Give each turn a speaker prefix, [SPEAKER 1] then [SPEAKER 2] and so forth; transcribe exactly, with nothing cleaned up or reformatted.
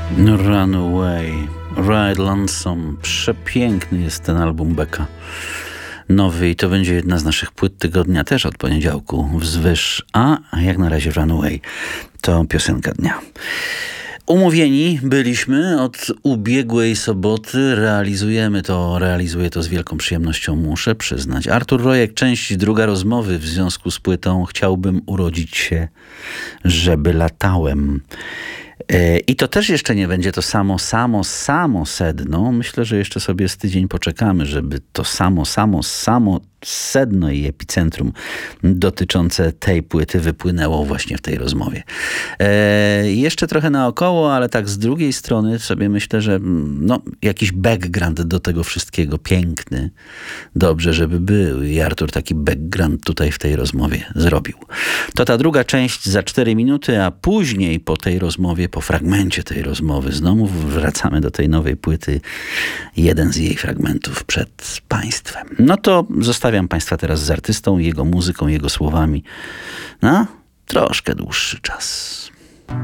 [SPEAKER 1] Runaway, Ride Lonesome. Przepiękny jest ten album Becka. Nowy i to będzie jedna z naszych płyt tygodnia, też od poniedziałku wzwyż. A jak na razie Runaway to piosenka dnia. Umówieni byliśmy od ubiegłej soboty. Realizujemy to, realizuję to z wielką przyjemnością, muszę przyznać. Artur Rojek, część druga rozmowy w związku z płytą Chciałbym urodzić się, żeby latałem. I to też jeszcze nie będzie to samo, samo, samo sedno. Myślę, że jeszcze sobie z tydzień poczekamy, żeby to samo, samo, samo sedno i epicentrum dotyczące tej płyty wypłynęło właśnie w tej rozmowie. E, jeszcze trochę naokoło, ale tak z drugiej strony sobie myślę, że no, jakiś background do tego wszystkiego piękny. Dobrze, żeby był. I Artur taki background tutaj w tej rozmowie zrobił. To ta druga część za cztery minuty, a później po tej rozmowie, po fragmencie tej rozmowy znowu wracamy do tej nowej płyty. Jeden z jej fragmentów przed państwem. No to zostawiam Państwa teraz z artystą, jego muzyką, jego słowami na troszkę dłuższy czas.